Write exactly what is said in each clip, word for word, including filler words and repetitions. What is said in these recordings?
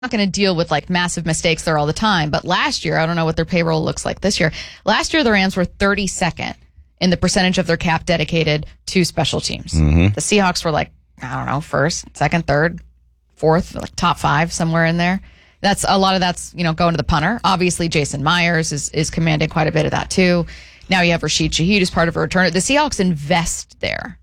not going to deal with like massive mistakes there all the time. But last year, I don't know what their payroll looks like this year. Last year, the Rams were thirty-second in the percentage of their cap dedicated to special teams. Mm-hmm. The Seahawks were like, I don't know, first, second, third, fourth, like top five, somewhere in there. That's a lot of that's, you know, going to the punter. Obviously, Jason Myers is, is commanding quite a bit of that too. Now you have Rashid Shaheed as part of a returner. The Seahawks invest there.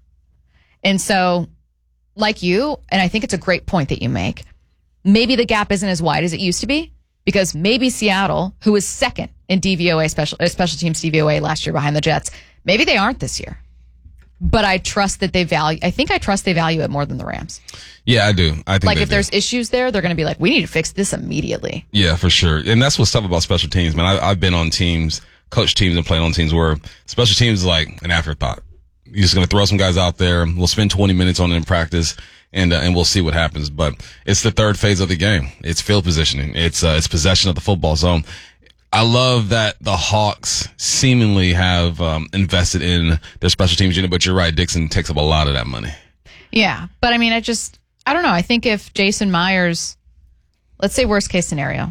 And so, like you, and I think it's a great point that you make, maybe the gap isn't as wide as it used to be, because maybe Seattle, who was second in D V O A, special, uh, special teams D V O A last year behind the Jets, maybe they aren't this year. But I trust that they value, I think I trust they value it more than the Rams. Yeah, I do. I think like if do. there's issues there, they're going to be like, we need to fix this immediately. Yeah, for sure. And that's what's tough about special teams, man. I, I've been on teams, coached teams and played on teams where special teams is like an afterthought. You're just going to throw some guys out there. We'll spend twenty minutes on it in practice, and uh, and we'll see what happens. But it's the third phase of the game. It's field positioning. It's uh, it's possession of the football. So I love that the Hawks seemingly have um, invested in their special teams unit. But you're right, Dixon takes up a lot of that money. Yeah, but I mean, I just I don't know. I think if Jason Myers, let's say worst case scenario,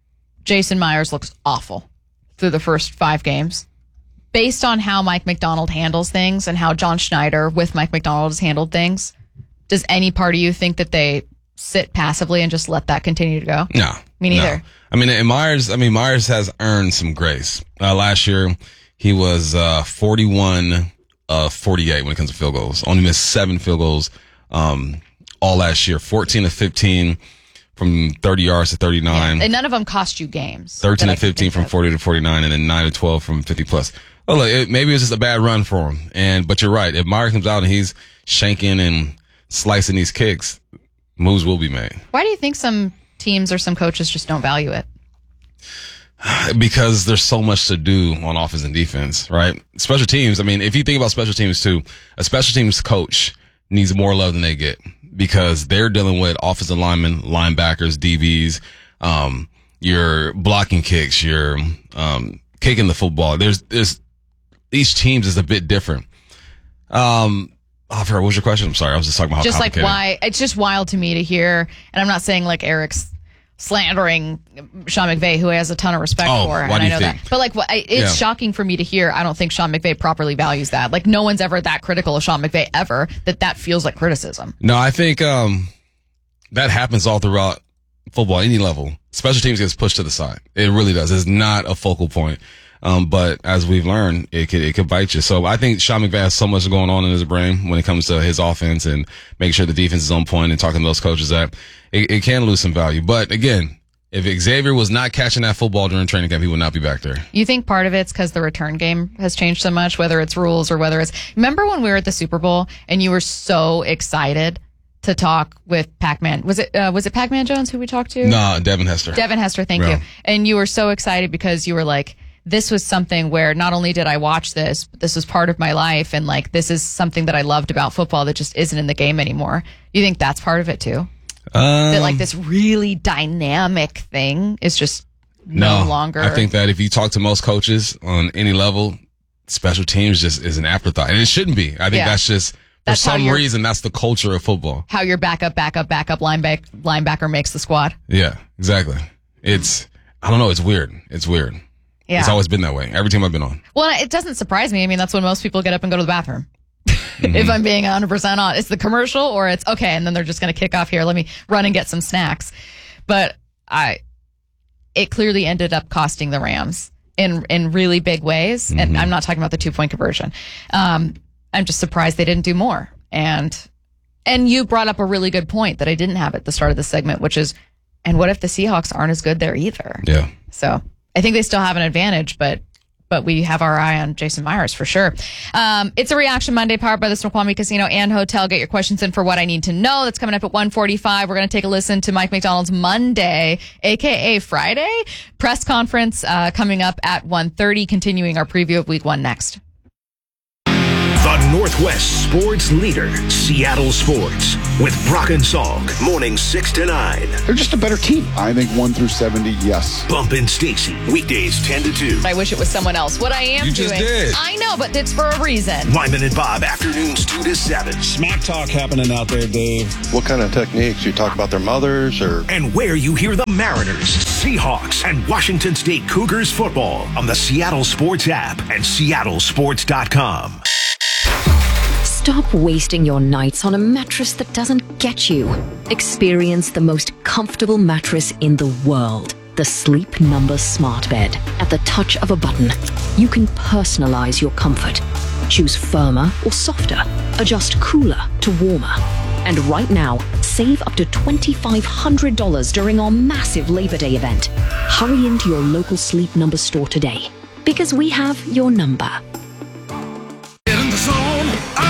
Jason Myers looks awful through the first five games. Based on how Mike Macdonald handles things and how John Schneider with Mike Macdonald has handled things, does any part of you think that they sit passively and just let that continue to go? No. Me neither. No. I mean, and Myers, I mean, Myers has earned some grace. Uh, last year, he was uh, forty-one of forty-eight when it comes to field goals. Only missed seven field goals um, all last year. fourteen of fifteen from thirty yards to thirty-nine. Yeah. And none of them cost you games. thirteen of fifteen from forty to forty-nine, and then nine of twelve from fifty plus. Oh, look, it, maybe it's just a bad run for him. And but you're right. If Myers comes out and he's shanking and slicing these kicks, moves will be made. Why do you think some teams or some coaches just don't value it? Because there's so much to do on offense and defense, right? Special teams. I mean, if you think about special teams too, a special teams coach needs more love than they get because they're dealing with offensive linemen, linebackers, D Bs, um, you're blocking kicks, you're um, kicking the football. There's there's each teams is a bit different. Um, oh, I forgot, what was your question? I'm sorry. I was just talking about how just like complicated. why it's just wild to me to hear, and I'm not saying like Eric's slandering Sean McVay, who he has a ton of respect Oh, for, why and do I you know think? that. But like, what, I, it's Yeah. shocking for me to hear. I don't think Sean McVay properly values that. Like, no one's ever that critical of Sean McVay ever. That that feels like criticism. No, I think um, that happens all throughout football, any level. Special teams gets pushed to the side. It really does. It's not a focal point. Um, but as we've learned, it could, it could bite you. So I think Sean McVay has so much going on in his brain when it comes to his offense and making sure the defense is on point and talking to those coaches that it, it can lose some value. But again, if Xavier was not catching that football during training camp, he would not be back there. You think part of it's because the return game has changed so much, whether it's rules or whether it's, remember when we were at the Super Bowl and you were so excited to talk with Pac-Man? Was it, uh, was it Pac-Man Jones who we talked to? No, Devin Hester. Devin Hester, thank Yeah. you. And you were so excited because you were like, this was something where not only did I watch this, but this was part of my life. And like, this is something that I loved about football that just isn't in the game anymore. You think that's part of it too? Um, That like this really dynamic thing is just no, no longer. I think that if you talk to most coaches on any level, special teams just is an afterthought. And it shouldn't be. I think Yeah. that's just, for That's how some you're- reason, that's the culture of football. how your backup, backup, backup linebacker, linebacker makes the squad. Yeah, exactly. It's, I don't know, it's weird. It's weird. Yeah. It's always been that way. Every team I've been on. Well, it doesn't surprise me. I mean, that's when most people get up and go to the bathroom. Mm-hmm. If I'm being one hundred percent honest, it's the commercial or it's okay. And then they're just going to kick off here. Let me run and get some snacks. But I, it clearly ended up costing the Rams in, in really big ways. Mm-hmm. And I'm not talking about the two point conversion. Um, I'm just surprised they didn't do more. And, and you brought up a really good point that I didn't have at the start of the segment, which is, and what if the Seahawks aren't as good there either? Yeah. So I think they still have an advantage, but but we have our eye on Jason Myers for sure. Um, it's a Reaction Monday powered by the Snoqualmie Casino and Hotel. Get your questions in for What I Need to Know. That's coming up at one forty-five. We're going to take a listen to Mike Macdonald's Monday, a k a. Friday, press conference uh, coming up at one thirty, continuing our preview of week one next. The Northwest sports leader, Seattle Sports, with Brock and Salk, morning six to nine. They're just a better team. I think one through seventy, yes. Bump and Stacy, weekdays ten to two. I wish it was someone else. What I am You doing. just did. I know, but it's for a reason. Lyman and Bob, afternoons two to seven. Smack talk happening out there, Dave. What kind of techniques? You talk about their mothers or? And where you hear the Mariners, Seahawks, and Washington State Cougars football on the Seattle Sports app and seattle sports dot com. Stop wasting your nights on a mattress that doesn't get you. Experience the most comfortable mattress in the world. The Sleep Number Smart Bed. At the touch of a button, you can personalize your comfort. Choose firmer or softer. Adjust cooler to warmer. And right now, save up to two thousand five hundred dollars during our massive Labor Day event. Hurry into your local Sleep Number store today, because we have your number. Get in the zone,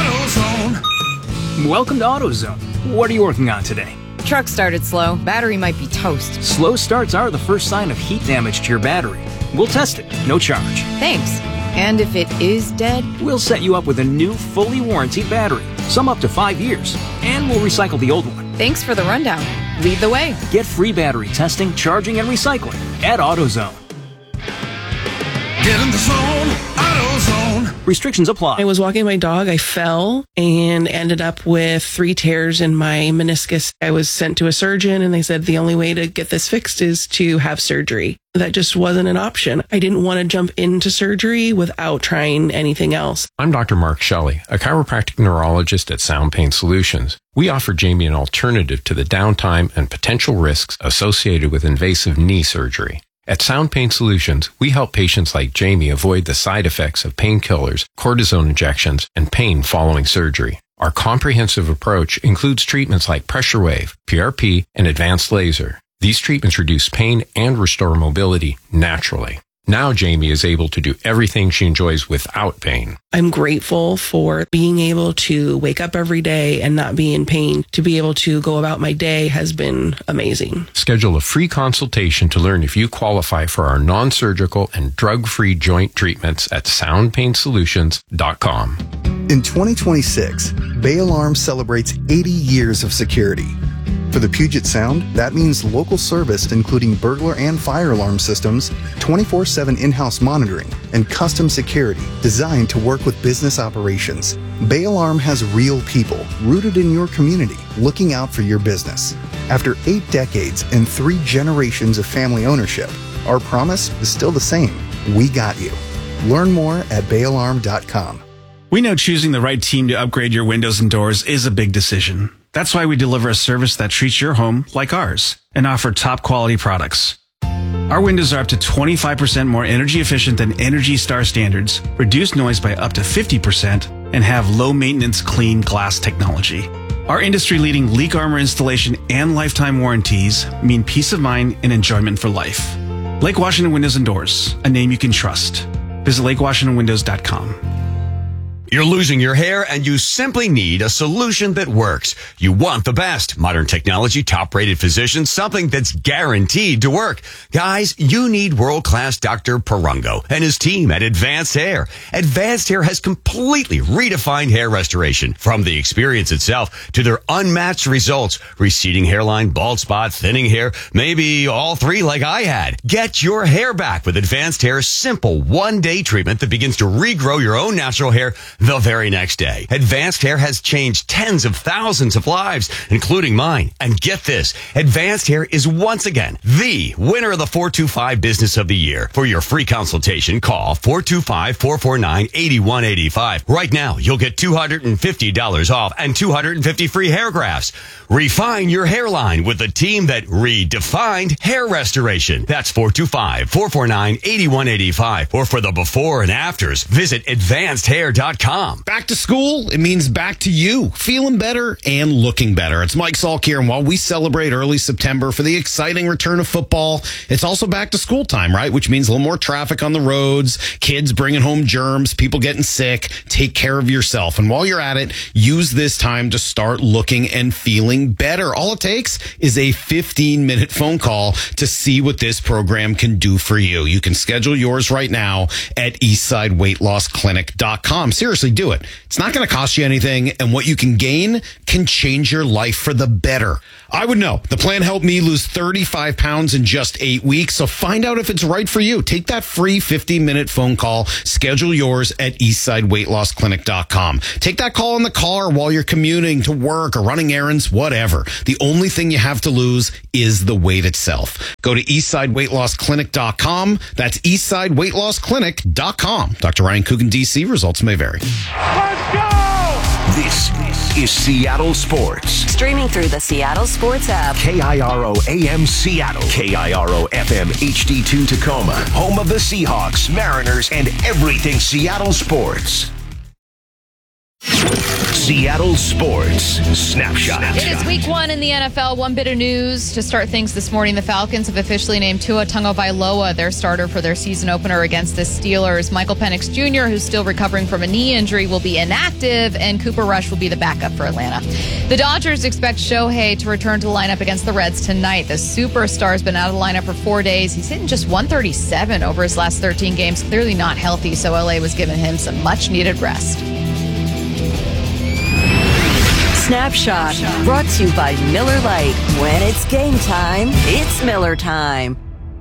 AutoZone. Welcome to AutoZone. What are you working on today? Truck started slow. Battery might be toast. Slow starts are the first sign of heat damage to your battery. We'll test it, no charge. Thanks. And if it is dead? We'll set you up with a new, fully warranted battery, some up to five years, and we'll recycle the old one. Thanks for the rundown. Lead the way. Get free battery testing, charging, and recycling at AutoZone. Get in the zone, AutoZone. Restrictions apply. I was walking my dog, I fell and ended up with three tears in my meniscus. I was sent to a surgeon and they said the only way to get this fixed is to have surgery. That just wasn't an option. I didn't want to jump into surgery without trying anything else. I'm Doctor Mark Shelley, a chiropractic neurologist at Sound Pain Solutions. We offer Jamie an alternative to the downtime and potential risks associated with invasive knee surgery. At Sound Pain Solutions, we help patients like Jamie avoid the side effects of painkillers, cortisone injections, and pain following surgery. Our comprehensive approach includes treatments like pressure wave, P R P, and advanced laser. These treatments reduce pain and restore mobility naturally. Now Jamie is able to do everything she enjoys without pain. I'm grateful for being able to wake up every day and not be in pain. To be able to go about my day has been amazing. Schedule a free consultation to learn if you qualify for our non-surgical and drug-free joint treatments at sound pain solutions dot com. In twenty twenty-six, Bay Alarm celebrates eighty years of security. For the Puget Sound, that means local service including burglar and fire alarm systems, twenty-four seven in-house monitoring, and custom security designed to work with business operations. Bay Alarm has real people rooted in your community looking out for your business. After eight decades and three generations of family ownership, our promise is still the same. We got you. Learn more at bay alarm dot com. We know choosing the right team to upgrade your windows and doors is a big decision. That's why we deliver a service that treats your home like ours and offer top quality products. Our windows are up to twenty-five percent more energy efficient than Energy Star standards, reduce noise by up to fifty percent, and have low maintenance clean glass technology. Our industry leading leak armor installation and lifetime warranties mean peace of mind and enjoyment for life. Lake Washington Windows and Doors, a name you can trust. Visit lake washington windows dot com. You're losing your hair and you simply need a solution that works. You want the best. Modern technology, top-rated physicians, something that's guaranteed to work. Guys, you need world-class Doctor Perungo and his team at Advanced Hair. Advanced Hair has completely redefined hair restoration. From the experience itself to their unmatched results. Receding hairline, bald spot, thinning hair, maybe all three like I had. Get your hair back with Advanced Hair's simple one-day treatment that begins to regrow your own natural hair the very next day. Advanced Hair has changed tens of thousands of lives, including mine. And get this, Advanced Hair is once again the winner of the four two five Business of the Year. For your free consultation, call four two five, four four nine, eight one eight five. Right now, you'll get two hundred fifty dollars off and two hundred fifty free hair grafts. Refine your hairline with the team that redefined hair restoration. That's four two five, four four nine, eight one eight five. Or for the before and afters, visit advanced hair dot com. Back to school, it means back to you, feeling better and looking better. It's Mike Salk here, and while we celebrate early September for the exciting return of football, it's also back to school time, right? Which means a little more traffic on the roads, kids bringing home germs, people getting sick. Take care of yourself. And while you're at it, use this time to start looking and feeling better. All it takes is a fifteen minute phone call to see what this program can do for you. You can schedule yours right now at eastside weight loss clinic dot com. Seriously. Seriously, do it. It's not going to cost you anything, and what you can gain can change your life for the better. I would know. The plan helped me lose thirty-five pounds in just eight weeks, so find out if it's right for you. Take that free fifteen-minute phone call. Schedule yours at eastside weight loss clinic dot com. Take that call in the car while you're commuting to work or running errands, whatever. The only thing you have to lose is the weight itself. Go to eastside weight loss clinic dot com. That's eastside weight loss clinic dot com. Doctor Ryan Coogan, D C. Results may vary. Let's go! This is Seattle Sports. Streaming through the Seattle Sports app. K I R O A M Seattle. K I R O F M H D two Tacoma. Home of the Seahawks, Mariners, and everything Seattle sports. Seattle Sports Snapshot. It is week one in the N F L. One bit of news to start things this morning. The Falcons have officially named Tua Tagovailoa their starter for their season opener against the Steelers. Michael Penix Junior, who's still recovering from a knee injury, will be inactive, and Cooper Rush will be the backup for Atlanta. The Dodgers expect Shohei to return to the lineup against the Reds tonight. The superstar's been out of the lineup for four days. He's hitting just one thirty-seven over his last thirteen games. Clearly not healthy, so L A was giving him some much-needed rest. Snapshot, brought to you by Miller Lite. When it's game time, it's Miller time.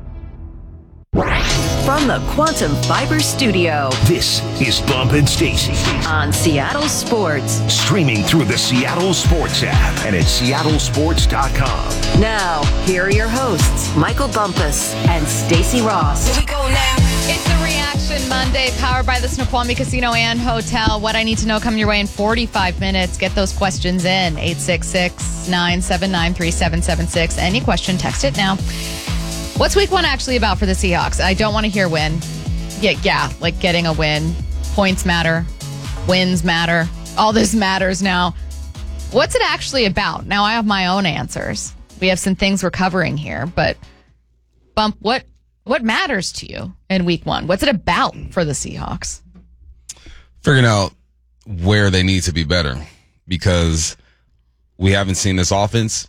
From the Quantum Fiber Studio, this is Bump and Stacy on Seattle Sports. Streaming through the Seattle Sports app and at seattle sports dot com. Now, here are your hosts, Michael Bumpus and Stacy Ross. Here we go now. It's the Reaction Monday, powered by the Snoqualmie Casino and Hotel. What I need to know coming your way in forty-five minutes. Get those questions in. eight six six, nine seven nine, three seven seven six. Any question, text it now. What's week one actually about for the Seahawks? I don't want to hear win. Yeah, yeah, like getting a win. Points matter. Wins matter. All this matters now. What's it actually about? Now, I have my own answers. We have some things we're covering here, but Bump, what what matters to you in week one? What's it about for the Seahawks? Figuring out where they need to be better, because we haven't seen this offense,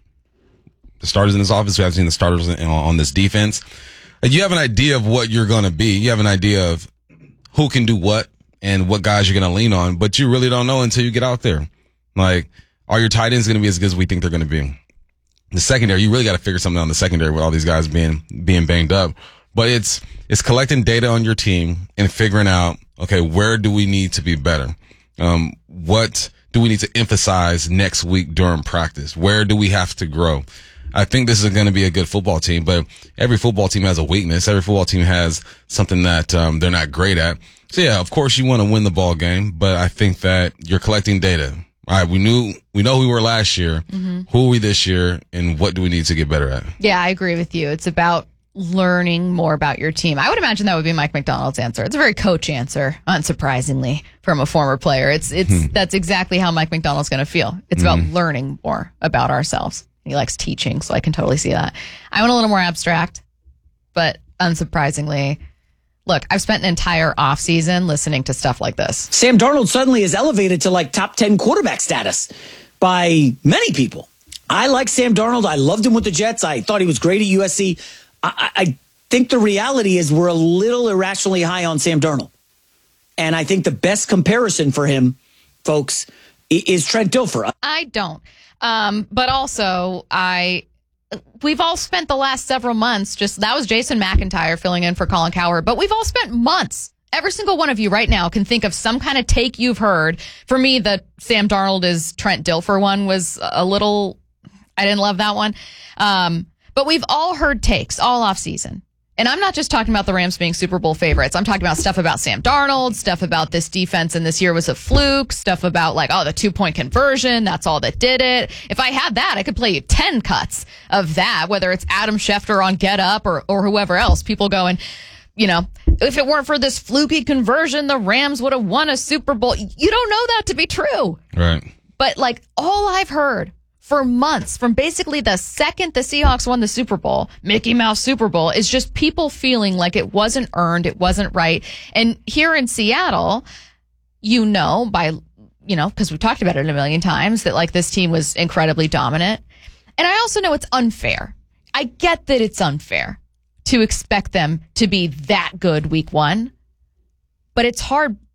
the starters in this offense, we haven't seen the starters in, on this defense. And you have an idea of what you're going to be. You have an idea of who can do what and what guys you're going to lean on, but you really don't know until you get out there. Like, are your tight ends going to be as good as we think they're going to be? The secondary, you really got to figure something out in the secondary with all these guys being being banged up. But it's it's collecting data on your team and figuring out, okay, where do we need to be better? Um, what do we need to emphasize next week during practice? Where do we have to grow? I think this is going to be a good football team, but every football team has a weakness. Every football team has something that um, they're not great at. So, yeah, of course you want to win the ball game, but I think that you're collecting data. All right, we knew we know who we were last year. Mm-hmm. Who are we this year, and what do we need to get better at? Yeah, I agree with you. It's about learning more about your team. I would imagine that would be Mike McDonald's answer. It's a very coach answer, unsurprisingly, from a former player. It's it's hmm. That's exactly how Mike McDonald's going to feel. It's mm-hmm. about learning more about ourselves. He likes teaching, so I can totally see that. I went a little more abstract, but unsurprisingly, look, I've spent an entire offseason listening to stuff like this. Sam Darnold suddenly is elevated to like top ten quarterback status by many people. I like Sam Darnold. I loved him with the Jets. I thought he was great at U S C. I, I think the reality is we're a little irrationally high on Sam Darnold. And I think the best comparison for him, folks, is Trent Dilfer. I don't. Um, but also, I we've all spent the last several months, just that was Jason McIntyre filling in for Colin Cowherd, but we've all spent months. Every single one of you right now can think of some kind of take you've heard. For me, the Sam Darnold is Trent Dilfer one was a little, I didn't love that one. Um, but we've all heard takes all off season. And I'm not just talking about the Rams being Super Bowl favorites. I'm talking about stuff about Sam Darnold, stuff about this defense and this year was a fluke, stuff about like, oh, the two-point conversion, that's all that did it. If I had that, I could play you ten cuts of that, whether it's Adam Schefter on Get Up or, or whoever else. People going, you know, if it weren't for this fluky conversion, the Rams would have won a Super Bowl. You don't know that to be true. Right. But like all I've heard for months, from basically the second the Seahawks won the Super Bowl, Mickey Mouse Super Bowl, is just people feeling like it wasn't earned, it wasn't right. And here in Seattle, you know, by, you know, because we've talked about it a million times, that like this team was incredibly dominant. And I also know it's unfair. I get that it's unfair to expect them to be that good week one, but it's hard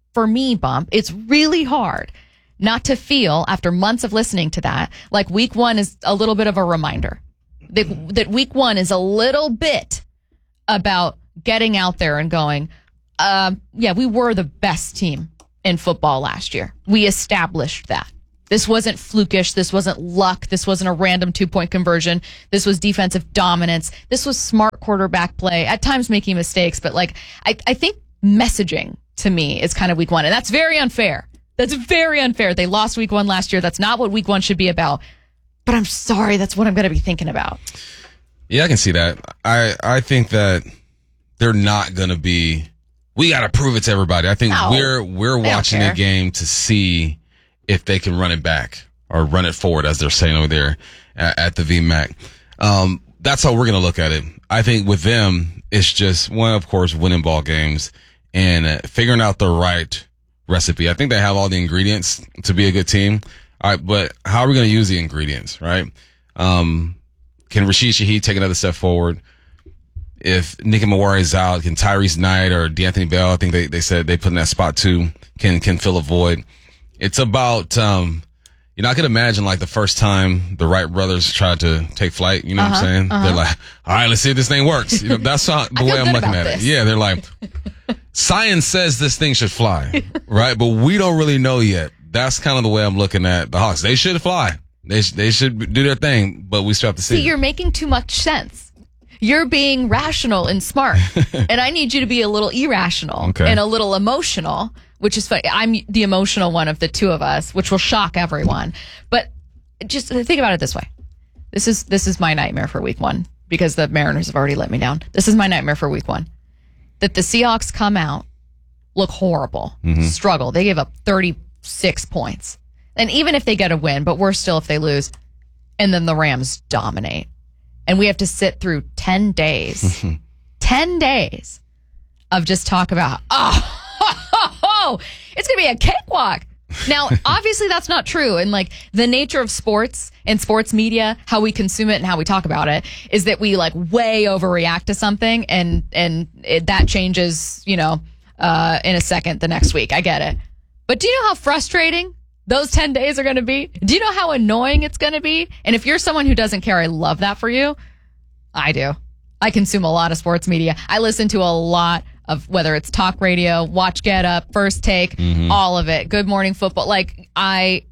for me, Bump, it's really hard not to feel, after months of listening to that, like week one is a little bit of a reminder. That, that week one is a little bit about getting out there and going, uh, yeah, we were the best team in football last year. We established that. This wasn't flukish. This wasn't luck. This wasn't a random two-point conversion. This was defensive dominance. This was smart quarterback play, at times making mistakes. But like, I, I think messaging to me is kind of week one. And that's very unfair. That's very unfair. They lost week one last year. That's not what week one should be about. But I'm sorry, that's what I'm going to be thinking about. Yeah, I can see that. I, I think that they're not going to be, we got to prove it to everybody. I think No, we're we're I don't watching care. the game to see if they can run it back or run it forward, as they're saying over there at, at the V MAC. Um, that's how we're going to look at it. I think with them, it's just one, of course, winning ball games and uh, figuring out the right recipe. I think they have all the ingredients to be a good team. All right, but how are we going to use the ingredients, right? Um, can Rashid Shaheed take another step forward? If Nicky Mawari is out, can Tyrese Knight or D'Anthony Bell, I think they, they said they put in that spot too, can can fill a void. It's about, um, you know, I could imagine like the first time the Wright brothers tried to take flight, you know Uh-huh, what I'm saying? uh-huh. They're like, all right, let's see if this thing works. You know, that's how, the I way feel I'm good looking about at this. it. Yeah, they're like, science says this thing should fly, right? But we don't really know yet. That's kind of the way I'm looking at the Hawks. They should fly. They, sh- they should do their thing, but we still have to see. See, you're making too much sense. You're being rational and smart. And I need you to be a little irrational Okay. and a little emotional, which is funny. I'm the emotional one of the two of us, which will shock everyone. But just think about it this way. This is this is my nightmare for week one because the Mariners have already let me down. This is my nightmare for week one. That the Seahawks come out, look horrible, Mhm. struggle. They gave up thirty-six points. And even if they get a win, but worse still if they lose, and then the Rams dominate. And we have to sit through ten days, ten days of just talk about, oh, it's going to be a cakewalk. Now, obviously that's not true. And like the nature of sports and sports media, how we consume it and how we talk about it is that we like way overreact to something and, and it, that changes, you know, uh, in a second the next week. I get it. But do you know how frustrating those ten days are going to be? Do you know how annoying it's going to be? And if you're someone who doesn't care, I love that for you. I do. I consume a lot of sports media. I listen to a lot of whether it's talk radio, Watch Get Up, First Take, Mhm. all of it. Good Morning Football. Like I,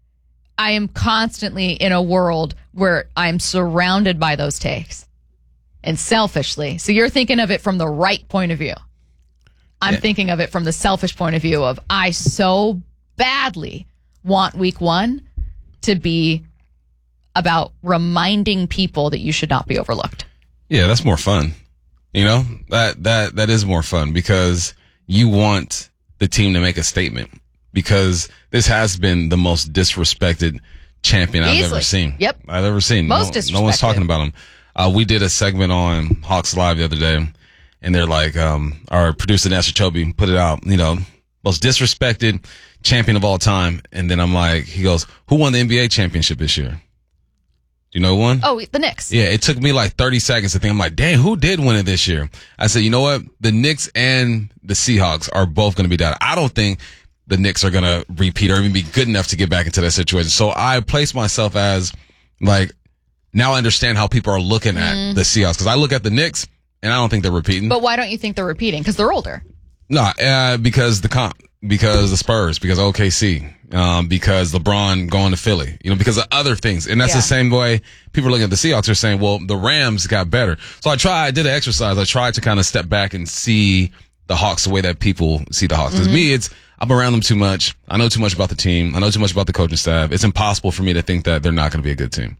I am constantly in a world where I'm surrounded by those takes and selfishly. So you're thinking of it from the right point of view. I'm Yeah. thinking of it from the selfish point of view of I so badly want week one to be about reminding people that you should not be overlooked. Yeah, that's more fun. You know, that, that, that is more fun because you want the team to make a statement because this has been the most disrespected champion I've Easily. ever seen. Yep. I've ever seen. Most no, no one's disrespected. talking about him. Uh, we did a segment on Hawks Live the other day and they're like, um, our producer Nasser Toby put it out, you know, most disrespected champion of all time. And then I'm like, he goes, who won the N B A championship this year? Do you know who won? Oh, the Knicks. Yeah, it took me like thirty seconds to think. I'm like, dang, who did win it this year? I said, you know what? The Knicks and the Seahawks are both going to be down. I don't think the Knicks are going to repeat or even be good enough to get back into that situation. So I place myself as like, now I understand how people are looking at Mm. the Seahawks because I look at the Knicks and I don't think they're repeating. But why don't you think they're repeating? Because they're older. No, uh, because the comp, because the Spurs, because O K C, um, because LeBron going to Philly, you know, because of other things. And that's Yeah. the same way people are looking at the Seahawks are saying, well, the Rams got better. So I tried, I did an exercise. I tried to kind of step back and see the Hawks the way that people see the Hawks. Because Mhm. me, it's, I'm around them too much. I know too much about the team. I know too much about the coaching staff. It's impossible for me to think that they're not going to be a good team.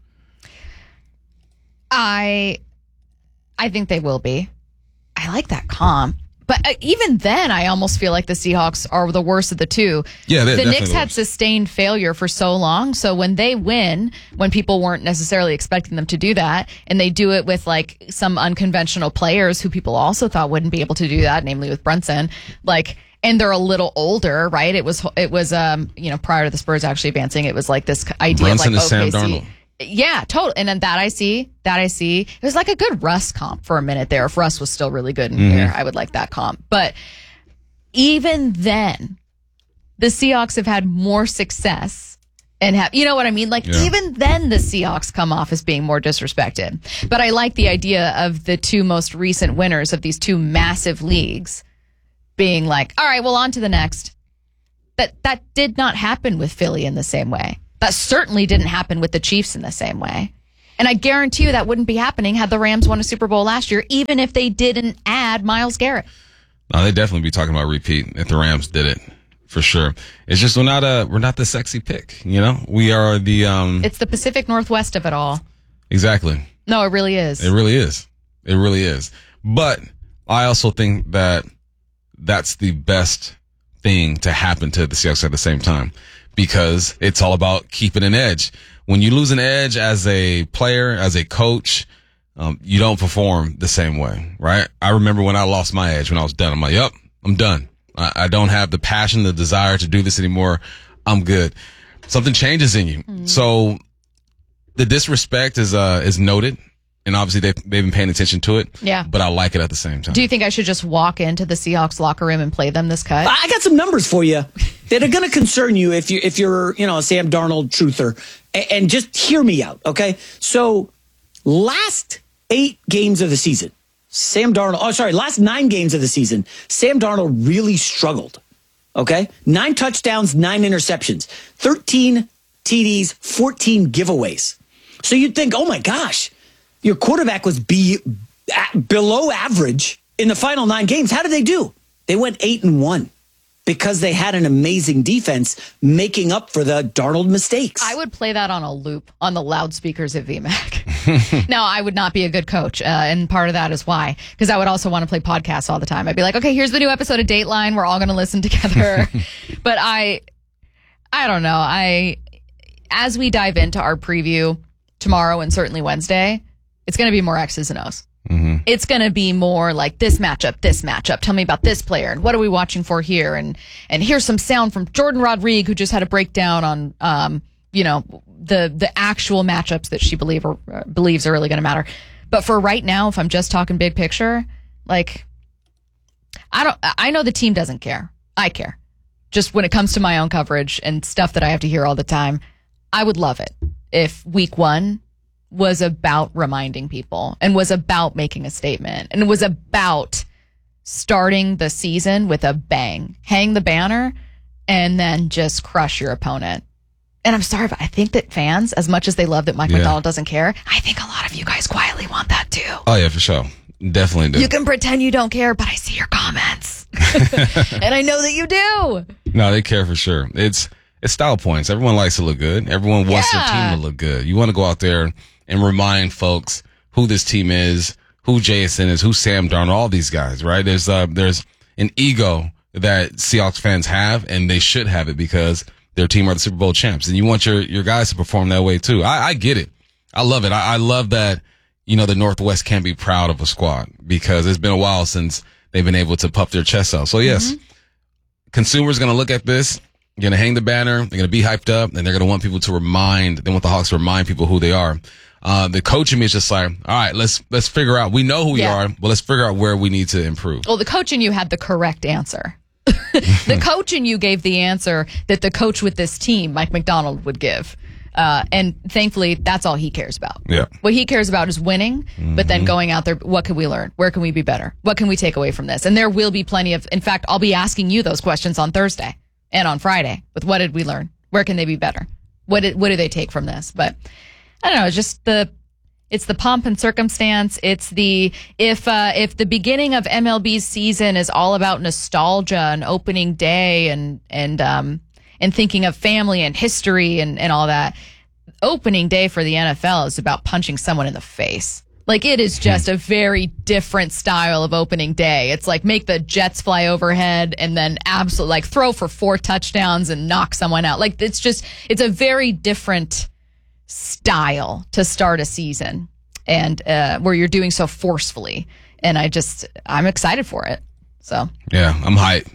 I, I think they will be. I like that comp. But uh, even then, I almost feel like the Seahawks are the worst of the two. Yeah, they're the definitely Knicks the had worst. sustained failure for so long. So when they win, when people weren't necessarily expecting them to do that, and they do it with like some unconventional players who people also thought wouldn't be able to do that, namely with Brunson, like, and they're a little older, right? It was, it was, um, you know, prior to the Spurs actually advancing, it was like this idea Brunson of like is Sam O K C. Darnold. Yeah, totally. And then that I see, that I see. It was like a good Russ comp for a minute there. If Russ was still really good in Mhm. here, I would like that comp. But even then, the Seahawks have had more success and have, you know what I mean? Like, Yeah. even then the Seahawks come off as being more disrespected. But I like the idea of the two most recent winners of these two massive leagues being like, all right, well, on to the next. That that did not happen with Philly in the same way. That certainly didn't happen with the Chiefs in the same way. And I guarantee you that wouldn't be happening had the Rams won a Super Bowl last year, even if they didn't add Myles Garrett. No, they'd definitely be talking about repeat if the Rams did it, for sure. It's just we're not a we're not the sexy pick, you know? We are the um It's the Pacific Northwest of it all. Exactly. No, it really is. It really is. It really is. But I also think that that's the best thing to happen to the Seahawks at the same time, because it's all about keeping an edge. When you lose an edge as a player, as a coach, um, you don't perform the same way, right? I remember when I lost my edge, when I was done, I'm like, yep, I'm done. I, I don't have the passion, the desire to do this anymore. I'm good. Something changes in you. Mm. So the disrespect is, uh, is noted. And obviously they've, they've been paying attention to it. Yeah. But I like it at the same time. Do you think I should just walk into the Seahawks locker room and play them this cut? I got some numbers for you that are going to concern you if you if you're you know a Sam Darnold truther, and, and just hear me out, okay? So last eight games of the season, Sam Darnold. Oh, sorry, last nine games of the season, Sam Darnold really struggled. Okay, nine touchdowns, nine interceptions, thirteen T Ds, fourteen giveaways. So you'd think, oh my gosh, your quarterback was be, below average in the final nine games. How did they do? They went eight and one because they had an amazing defense making up for the Darnold mistakes. I would play that on a loop on the loudspeakers at V MAC. Now, I would not be a good coach, uh, and part of that is why, because I would also want to play podcasts all the time. I'd be like, okay, here's the new episode of Dateline. We're all going to listen together. But I, I don't know. I, as we dive into our preview tomorrow and certainly Wednesday, it's going to be more X's and O's. Mm-hmm. It's going to be more like this matchup, this matchup. Tell me about this player and what are we watching for here? And and here's some sound from Jordan Rodriguez, who just had a breakdown on, um, you know, the the actual matchups that she believe are, uh, believes are really going to matter. But for right now, if I'm just talking big picture, like I don't, I know the team doesn't care. I care. Just when it comes to my own coverage and stuff that I have to hear all the time, I would love it if week one was about reminding people and was about making a statement and was about starting the season with a bang, hang the banner, and then just crush your opponent. And I'm sorry, but I think that fans, as much as they love that Mike Yeah. McDonald doesn't care, I think a lot of you guys quietly want that too. Oh, yeah, for sure. Definitely do. You can pretend you don't care, but I see your comments. And I know that you do. No, they care for sure. It's it's style points. Everyone likes to look good. Everyone wants Yeah. their team to look good. You want to go out there and remind folks who this team is, who Jason is, who Sam Darnold, all these guys, right? There's uh, there's an ego that Seahawks fans have, and they should have it because their team are the Super Bowl champs. And you want your, your guys to perform that way too. I, I get it. I love it. I, I love that, you know, the Northwest can be proud of a squad because it's been a while since they've been able to puff their chests out. So yes, mm-hmm. consumers going to look at this, going to hang the banner, they're going to be hyped up, and they're going to want people to remind, they want the Hawks to remind people who they are. Uh, the coaching me is just like, all right, let's, let's figure out, we know who Yeah. we are, but let's figure out where we need to improve. Well, the coach in you had the correct answer. The coach in you gave the answer that the coach with this team, Mike McDonald, would give. Uh, and thankfully, that's all he cares about. Yeah. What he cares about is winning, Mm-hmm. but then going out there, what can we learn? Where can we be better? What can we take away from this? And there will be plenty of, in fact, I'll be asking you those questions on Thursday and on Friday with what did we learn? Where can they be better? What did, what do they take from this? But I don't know, it's just the, it's the pomp and circumstance. It's the, if, uh, if the beginning of M L B's season is all about nostalgia and opening day and, and, um, and thinking of family and history and, and all that, opening day for the N F L is about punching someone in the face. Like, it is just a very different style of opening day. It's like make the Jets fly overhead and then absolutely like throw for four touchdowns and knock someone out. Like, it's just, it's a very different style to start a season and uh, where you're doing so forcefully. And I just, I'm excited for it. So, Yeah, I'm hyped.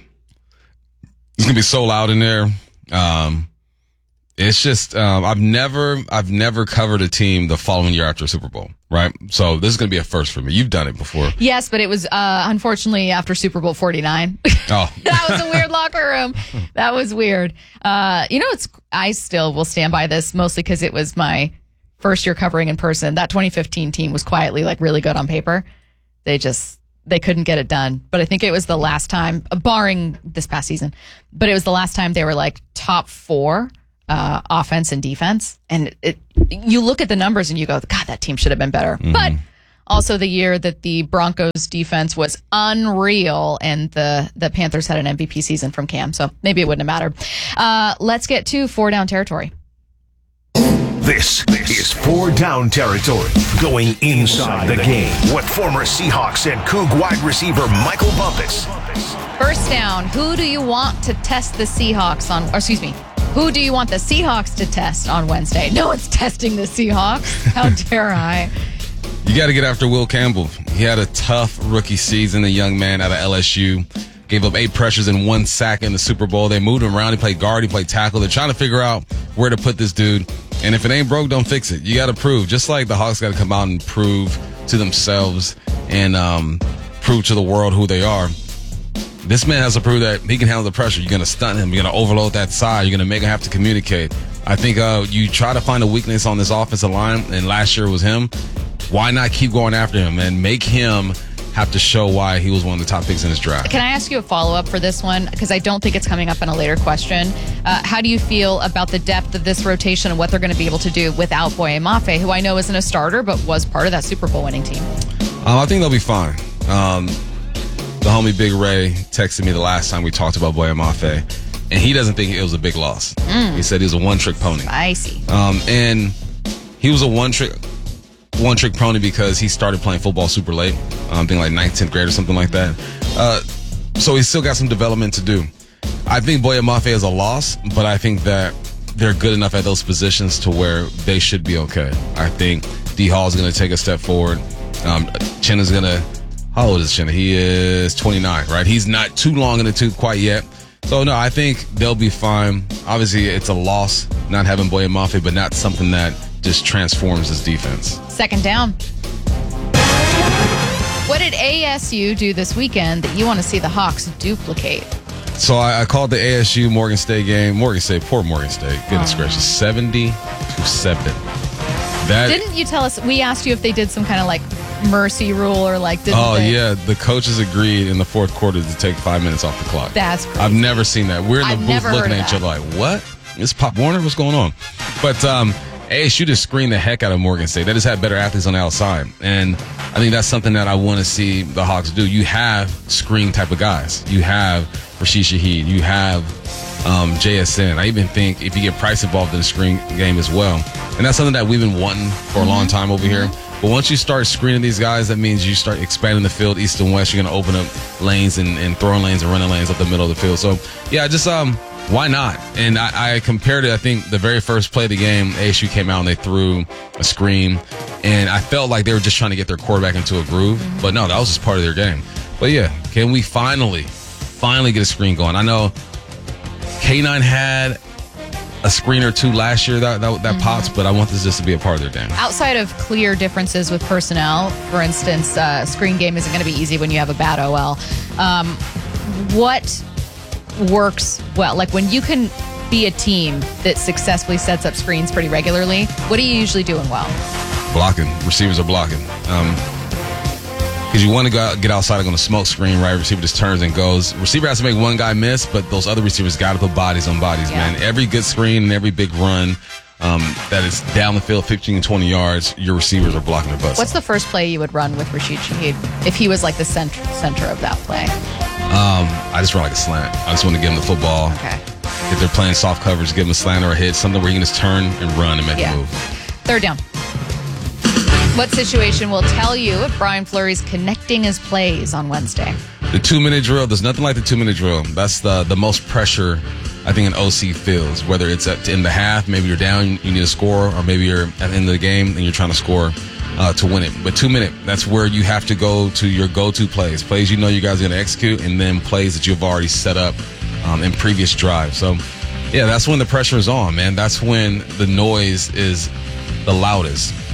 It's going to be so loud in there. Um, it's just, um, I've never, I've never covered a team the following year after a Super Bowl. right? So this is going to be a first for me. You've done it before. Yes, but it was uh, unfortunately after Super Bowl forty-nine. Oh, that was a weird locker room. That was weird. Uh, you know, it's I still will stand by this mostly because it was my first year covering in person. That twenty fifteen team was quietly like really good on paper. They just they couldn't get it done. But I think it was the last time, barring this past season, but it was the last time they were like top four uh, offense and defense. And it, you look at the numbers and you go, God, that team should have been better. Mm-hmm. But also the year that the Broncos defense was unreal and the, the Panthers had an M V P season from Cam. So maybe it wouldn't have mattered. Uh, let's get to four down territory. This, this is four down territory, going inside the game with former Seahawks and Coug wide receiver Michael Bumpus. First down, who do you want to test the Seahawks on, or excuse me, who do you want the Seahawks to test on Wednesday? No one's testing the Seahawks. How dare I? You got to get after Will Campbell. He had a tough rookie season, a young man out of L S U. Gave up eight pressures and one sack in the Super Bowl. They moved him around. He played guard. He played tackle. They're trying to figure out where to put this dude. And if it ain't broke, don't fix it. You got to prove. Just like the Hawks got to come out and prove to themselves and um, prove to the world who they are. This man has to prove that he can handle the pressure. You're going to stunt him. You're going to overload that side. You're going to make him have to communicate. I think uh, you try to find a weakness on this offensive line, and last year was him. Why not keep going after him and make him have to show why he was one of the top picks in his draft? Can I ask you a follow-up for this one? Because I don't think it's coming up in a later question. Uh, how do you feel about the depth of this rotation and what they're going to be able to do without Boye Mafe, who I know isn't a starter, but was part of that Super Bowl winning team? Um, I think they'll be fine. Um, the homie Big Ray texted me the last time we talked about Boye Mafe, and he doesn't think it was a big loss. Mm. He said he was a one-trick pony. Spicy. Um, and he was a one-trick one trick pony because he started playing football super late, um, being like ninth, tenth grade or something like that. Uh, so he's still got some development to do. I think Boye Mafe is a loss, but I think that they're good enough at those positions to where they should be okay. I think D Hall is going to take a step forward. Um, Chin is going to, how old is Chin? He is twenty-nine, right? He's not too long in the tooth quite yet. So, no, I think they'll be fine. Obviously, it's a loss not having Boye Mafe, but not something that just transforms his defense. Second down. What did A S U do this weekend that you want to see the Hawks duplicate? So I, I called the A S U Morgan State game. Morgan State, poor Morgan State. Goodness oh. gracious, seventy to seven. That didn't you tell us? We asked you if they did some kind of like mercy rule or like. Didn't oh they? yeah, the coaches agreed in the fourth quarter to take five minutes off the clock. That's crazy. I've never seen that. We're in the I've booth looking at each other like, what? Is Pop Warner? What's going on? But um. A S U just screened the heck out of Morgan State. They just had better athletes on the outside. And I think that's something that I want to see the Hawks do. You have screen type of guys. You have Rashid Shaheed. You have um, J S N. I even think if you get Price involved in the screen game as well. And that's something that we've been wanting for a long time over here. But once you start screening these guys, that means you start expanding the field east and west. You're going to open up lanes and, and throwing lanes and running lanes up the middle of the field. So, yeah, just um. why not? And I, I compared it, I think, the very first play of the game, A S U came out and they threw a screen. And I felt like they were just trying to get their quarterback into a groove. Mm-hmm. But no, that was just part of their game. But yeah, can we finally, finally get a screen going? I know K nine had a screen or two last year that that, that mm-hmm. pops, but I want this just to be a part of their game. Outside of clear differences with personnel, for instance, uh, screen game isn't going to be easy when you have a bad O L. Um, what works well? Like when you can be a team that successfully sets up screens pretty regularly, what are you usually doing well? Blocking. Receivers are blocking. Um, because you want to go out, get outside on a smoke screen, right? Receiver just turns and goes. Receiver has to make one guy miss, but those other receivers got to put bodies on bodies, yeah. man. Every good screen and every big run um, that is down the field fifteen and twenty yards, your receivers are blocking their butts. What's the first play you would run with Rashid Shaheed if he was like the center, center of that play? Um, I just run like a slant. I just want to give them the football. Okay. If they're playing soft coverage, give them a slant or a hit, something where you can just turn and run and make yeah. a move. Third down. What situation will tell you if Brian Fleury's connecting his plays on Wednesday? The two-minute drill. There's nothing like the two-minute drill. That's the the most pressure I think an O C feels, whether it's at in the half, maybe you're down, you need a score, or maybe you're at the end of the game and you're trying to score uh, to win it. But two-minute, that's where you have to go to your go-to plays, plays you know you guys are going to execute, and then plays that you've already set up um, in previous drives. So, yeah, that's when the pressure is on, man. That's when the noise is the loudest.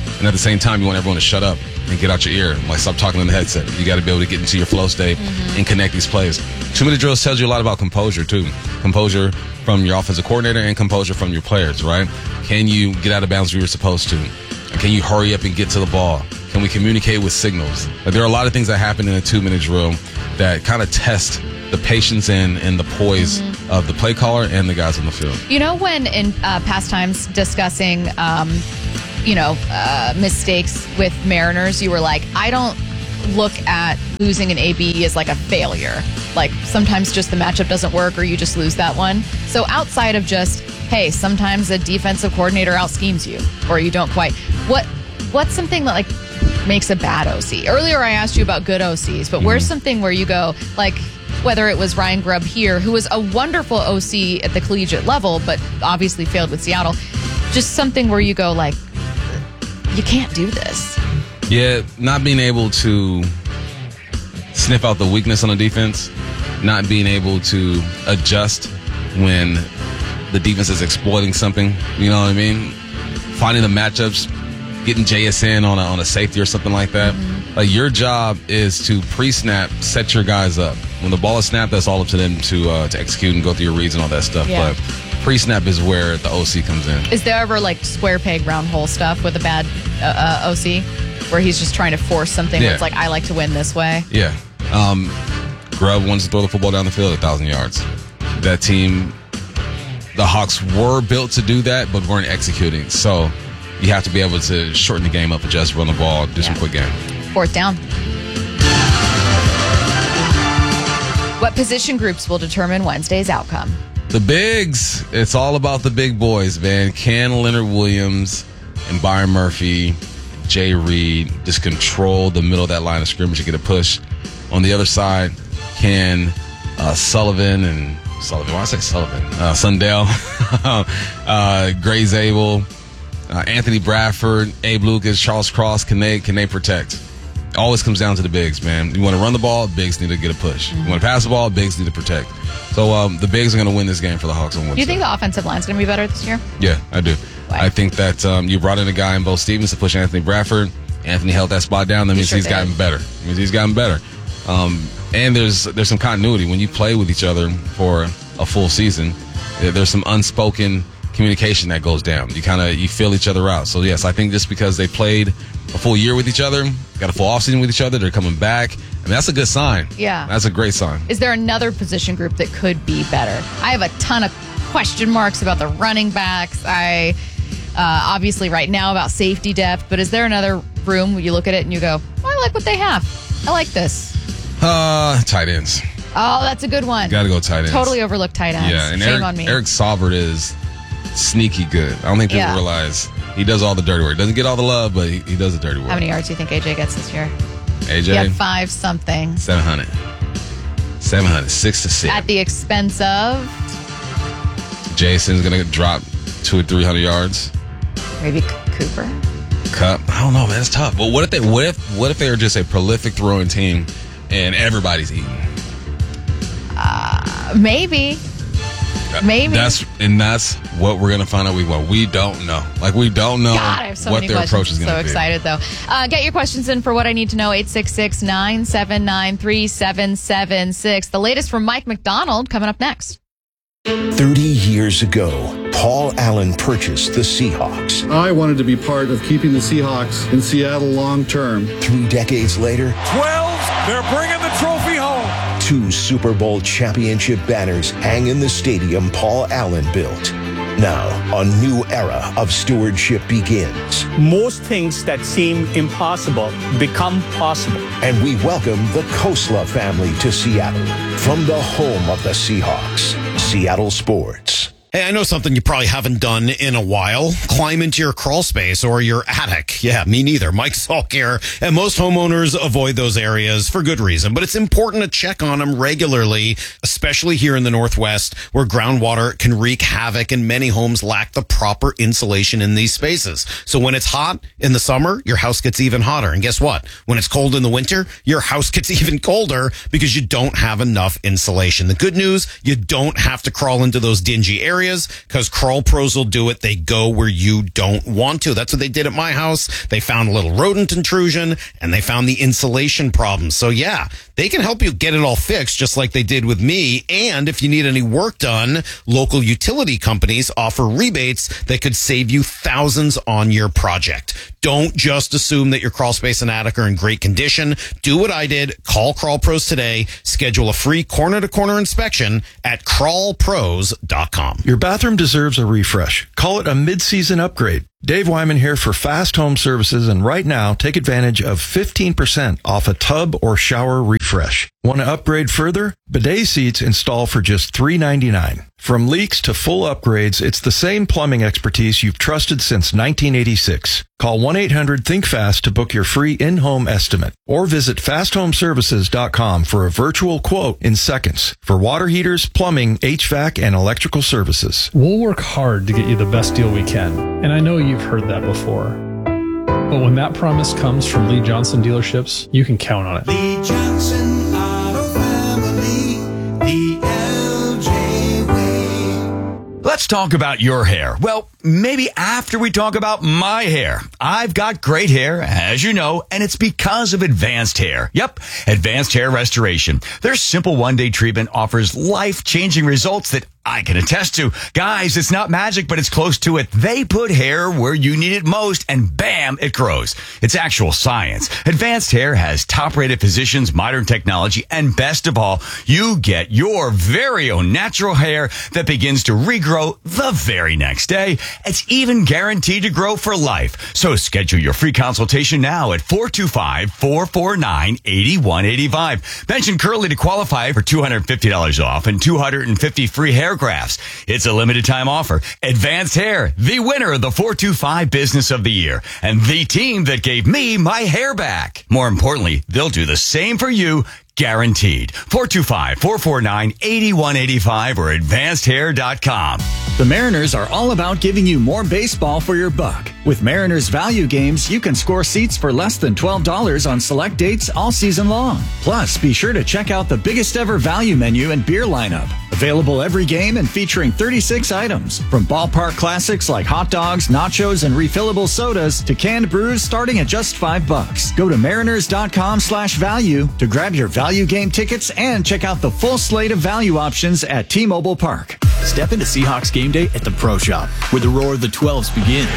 And at the same time, you want everyone to shut up and get out your ear. Like, stop talking in the headset. You got to be able to get into your flow state mm-hmm. and connect these plays. Two-minute drills tells you a lot about composure, too. Composure from your offensive coordinator and composure from your players, right? Can you get out of bounds where you're supposed to? Can you hurry up and get to the ball? Can we communicate with signals? Like, there are a lot of things that happen in a two-minute drill that kind of test the patience and, and the poise mm-hmm. of the play caller and the guys on the field. You know, when in uh, past times discussing, um, you know, uh, mistakes with Mariners, you were like, I don't look at losing an A B as like a failure. Like, sometimes just the matchup doesn't work or you just lose that one. So outside of just, hey, sometimes a defensive coordinator out schemes you or you don't quite. What What's something that like makes a bad O C? Earlier I asked you about good O Cs, but mm-hmm. where's something where you go, like, whether it was Ryan Grubb here, who was a wonderful O C at the collegiate level, but obviously failed with Seattle, just something where you go, like, you can't do this. Yeah, not being able to sniff out the weakness on the defense, not being able to adjust when the defense is exploiting something, you know what I mean? Finding the matchups, getting J S N on a, on a safety or something like that. Mm-hmm. Like, your job is to pre-snap, set your guys up. When the ball is snapped, that's all up to them to uh, to execute and go through your reads and all that stuff. Yeah. But pre-snap is where the O C comes in. Is there ever like square peg round hole stuff with a bad uh, uh, O C where he's just trying to force something yeah. where it's like, I like to win this way? Yeah. Um, Grubb wants to throw the football down the field a thousand yards. That team, the Hawks were built to do that, but weren't executing. So you have to be able to shorten the game up, adjust, run the ball, do yeah. some quick game. Fourth down. What position groups will determine Wednesday's outcome? The bigs. It's all about the big boys, man. Can Leonard Williams and Byron Murphy, Jay Reed just control the middle of that line of scrimmage and get a push? On the other side, can uh, Sullivan and Sullivan, why did I say Sullivan? Uh, Sundell, uh, Gray Zabel, uh, Anthony Bradford, Abe Lucas, Charles Cross, can they can they protect? Always comes down to the bigs, man. You want to run the ball, bigs need to get a push. Mm-hmm. You want to pass the ball, bigs need to protect. So um, the bigs are going to win this game for the Hawks on Wednesday. Do you think the offensive line's going to be better this year? Yeah, I do. Why? I think that um, you brought in a guy in Bo Stevens to push Anthony Bradford. Anthony held that spot down. That means he sure he's did. gotten better. That means he's gotten better. Um, and there's there's some continuity when you play with each other for a full season. There's some unspoken communication that goes down. You kind of you feel each other out. So yes, I think just because they played a full year with each other, got a full offseason with each other, they're coming back. I mean, that's a good sign. Yeah, that's a great sign. Is there another position group that could be better? I have a ton of question marks about the running backs. I uh, obviously right now about safety depth, but is there another room where you look at it and you go, oh, I like what they have. I like this. Uh, tight ends. Oh, that's a good one. Got to go tight ends. Totally overlooked tight ends. Yeah, and Shame Eric, on me. Eric Saubert is sneaky good. I don't think people Yeah. realize he does all the dirty work. Doesn't get all the love, but he, he does the dirty work. How many yards do you think A J gets this year? A J? He had five something. seven hundred. seven hundred. Six to six. At the expense of Jason's going to drop two or three hundred yards. maybe C- Cooper. Cup. I don't know, man. It's tough. But what if they what if what if they are just a prolific throwing team and everybody's eating? Uh, maybe. Maybe. That's and that's what we're gonna find out. We well, we don't know. Like we don't know God, I have so what many their questions. approach is I'm gonna so be. excited though. Uh, get your questions in for what I need to know. eight six six, nine seven nine, three seven seven six. The latest from Mike McDonald coming up next. thirty years ago, Paul Allen purchased the Seahawks. I wanted to be part of keeping the Seahawks in Seattle long term. Three decades later, twelve, they're bringing the trophy home. two Super Bowl championship banners hang in the stadium Paul Allen built. Now, a new era of stewardship begins. Most things that seem impossible become possible. And we welcome the Kosla family to Seattle from the home of the Seahawks, Seattle Sports. Hey, I know something you probably haven't done in a while. Climb into your crawl space or your attic. Yeah, me neither. Mike Salk here. And most homeowners avoid those areas for good reason. But it's important to check on them regularly, especially here in the Northwest, where groundwater can wreak havoc and many homes lack the proper insulation in these spaces. So when it's hot in the summer, your house gets even hotter. And guess what? When it's cold in the winter, your house gets even colder because you don't have enough insulation. The good news, you don't have to crawl into those dingy areas. areas because Crawl Pros will do it. They go where you don't want to. That's what they did at my house. They found a little rodent intrusion and they found the insulation problem. So yeah, they can help you get it all fixed just like they did with me. And if you need any work done, local utility companies offer rebates that could save you thousands on your project. Don't just assume that your crawl space and attic are in great condition. Do what I did. Call Crawl Pros today. Schedule a free corner-to-corner inspection at crawl pros dot com. Your bathroom deserves a refresh. Call it a mid-season upgrade. Dave Wyman here for Fast Home Services, and right now, take advantage of fifteen percent off a tub or shower refresh. Want to upgrade further? Bidet seats install for just three ninety-nine. From leaks to full upgrades, it's the same plumbing expertise you've trusted since nineteen eighty-six. Call one eight hundred think fast to book your free in-home estimate, or visit fast home services dot com for a virtual quote in seconds for water heaters, plumbing, H V A C, and electrical services. We'll work hard to get you the best deal we can, and I know you've heard that before. But when that promise comes from Lee Johnson dealerships, you can count on it. Lee Johnson Auto Family, the L J way. Let's talk about your hair. Well, maybe after we talk about my hair. I've got great hair, as you know, and it's because of Advanced Hair. Yep, Advanced Hair Restoration. Their simple one-day treatment offers life-changing results that I can attest to. Guys, it's not magic, but it's close to it. They put hair where you need it most, and bam, it grows. It's actual science. Advanced Hair has top-rated physicians, modern technology, and best of all, you get your very own natural hair that begins to regrow the very next day. It's even guaranteed to grow for life. So schedule your free consultation now at four two five, four four nine, eight one eight five. Mention Curly to qualify for two hundred fifty dollars off and two hundred fifty dollars free hair grafts. It's a limited time offer. Advanced Hair, the winner of the four two five Business of the Year, and the team that gave me my hair back. More importantly, they'll do the same for you. Guaranteed. four two five, four four nine, eight one eight five or advanced hair dot com. The Mariners are all about giving you more baseball for your buck. With Mariners Value Games, you can score seats for less than twelve dollars on select dates all season long. Plus, be sure to check out the biggest ever value menu and beer lineup. Available every game and featuring thirty-six items. From ballpark classics like hot dogs, nachos, and refillable sodas to canned brews starting at just five bucks. Go to mariners dot com slash value to grab your value game tickets and check out the full slate of value options at T-Mobile Park. Step into Seahawks game day at the Pro Shop, where the roar of the twelves begins.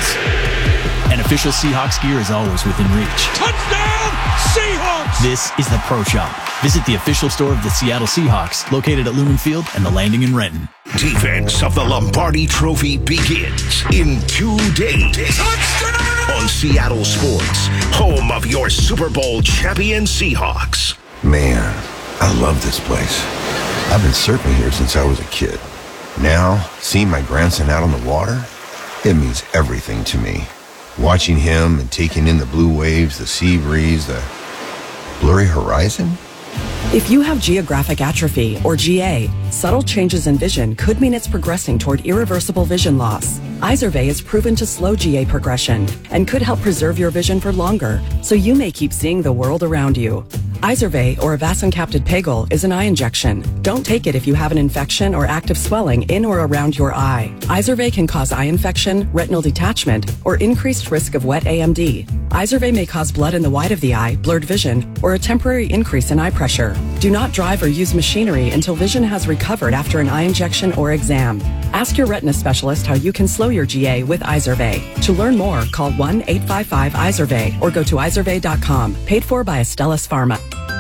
And official Seahawks gear is always within reach. Touchdown, Seahawks! This is the Pro Shop. Visit the official store of the Seattle Seahawks, located at Lumen Field and the Landing in Renton. Defense of the Lombardi Trophy begins in two days. Touchdown! On Seattle Sports, home of your Super Bowl champion Seahawks. Man, I love this place. I've been surfing here since I was a kid. Now, seeing my grandson out on the water, it means everything to me. Watching him and taking in the blue waves, the sea breeze, the blurry horizon. If you have geographic atrophy, or G A, subtle changes in vision could mean it's progressing toward irreversible vision loss. Izervay is proven to slow G A progression and could help preserve your vision for longer, so you may keep seeing the world around you. Izervay, or avacincaptad pegol, is an eye injection. Don't take it if you have an infection or active swelling in or around your eye. Izervay can cause eye infection, retinal detachment, or increased risk of wet A M D. Izervay may cause blood in the white of the eye, blurred vision, or a temporary increase in eye pressure. Do not drive or use machinery until vision has recovered after an eye injection or exam. Ask your retina specialist how you can slow your G A with Izervay. To learn more, call one eight five five Izervay or go to izervay dot com. Paid for by Astellas Pharma.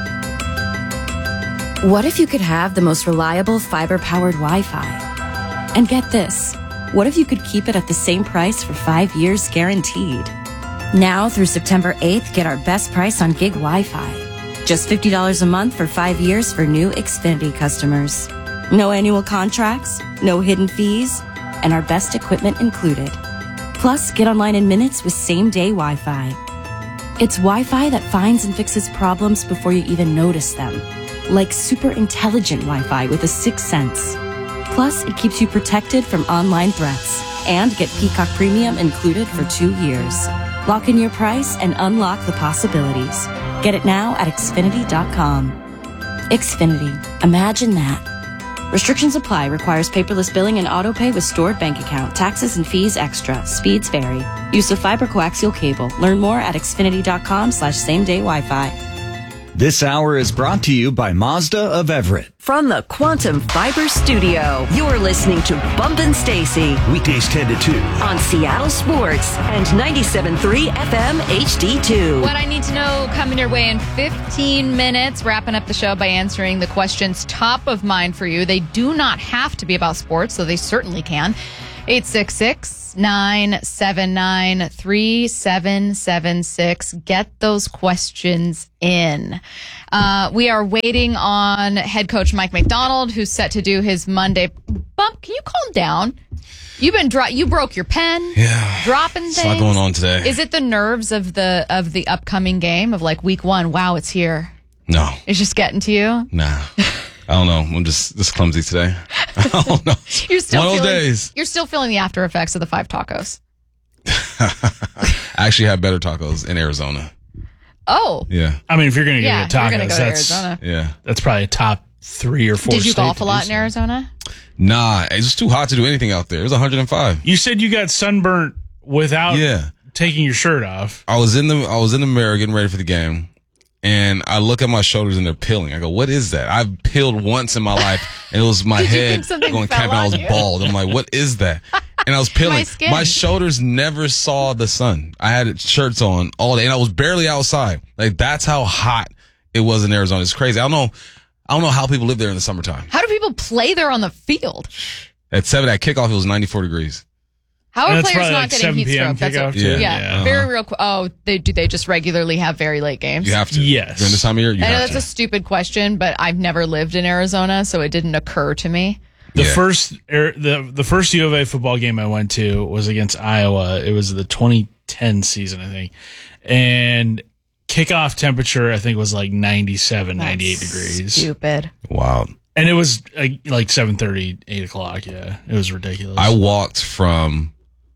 What if you could have the most reliable fiber-powered Wi-Fi? And get this, what if you could keep it at the same price for five years guaranteed? Now through September eighth, get our best price on gig Wi-Fi. Just fifty dollars a month for five years for new Xfinity customers. No annual contracts, no hidden fees, and our best equipment included. Plus, get online in minutes with same-day Wi-Fi. It's Wi-Fi that finds and fixes problems before you even notice them. Like super intelligent Wi-Fi with a sixth sense. Plus, it keeps you protected from online threats. And get Peacock Premium included for two years. Lock in your price and unlock the possibilities. Get it now at Xfinity dot com. Xfinity. Imagine that. Restrictions apply. Requires paperless billing and auto pay with stored bank account. Taxes and fees extra. Speeds vary. Use of fiber coaxial cable. Learn more at xfinity.com slash same day Wi-Fi. This hour is brought to you by Mazda of Everett. From the Quantum Fiber Studio, you're listening to Bumpin' Stacy. Weekdays ten to two. On Seattle Sports and ninety-seven point three F M H D two. What I need to know coming your way in fifteen minutes, wrapping up the show by answering the questions top of mind for you. They do not have to be about sports, so they certainly can. eight six six, nine seven nine, three seven seven six. Get those questions in. Uh, we are waiting on head coach Mike Macdonald, who's set to do his Monday. Bump, can you calm down? You've been dro- you broke your pen. Yeah, dropping things. There's a lot going on today. Is it the nerves of the of the upcoming game of like week one? Wow, it's here. No, it's just getting to you. Nah. I don't know. I'm just just clumsy today. I don't know. You're still One of feeling, those days. You're still feeling the after effects of the five tacos. I actually have better tacos in Arizona. Oh. Yeah. I mean, if you're going to Yeah, go you're to gonna tacos, go to that's Arizona. Yeah. that's probably a top three or four. Did you state golf to a do lot so. in Arizona? Nah, it's just too hot to do anything out there. It was one hundred five. You said you got sunburnt without Yeah. taking your shirt off. I was in the I was in the mirror getting ready for the game, and I look at my shoulders and they're peeling. I go, "What is that?" I've peeled once in my life, and it was my Did you head think something going fell camping. I on was you? bald. I'm like, "What is that?" And I was peeling. My skin. My shoulders never saw the sun. I had shirts on all day, and I was barely outside. Like that's how hot it was in Arizona. It's crazy. I don't know. I don't know how people live there in the summertime. How do people play there on the field? At seven at kickoff, it was ninety-four degrees. How are That's players probably not like getting seven heat p m stroke? That's kickoff, a, too. yeah, Yeah, uh-huh. very real. qu- Oh, they do. They just regularly have very late games. You have to. Yes. During this time of year, you I know have that's to. a stupid question, but I've never lived in Arizona, so it didn't occur to me. The Yeah. first er, the the first U of A football game I went to was against Iowa. It was the twenty ten season, I think. And kickoff temperature, I think, was like ninety-seven, ninety-eight degrees. Stupid. Wow. And it was uh, like seven thirty, eight o'clock. Yeah, it was ridiculous. I walked from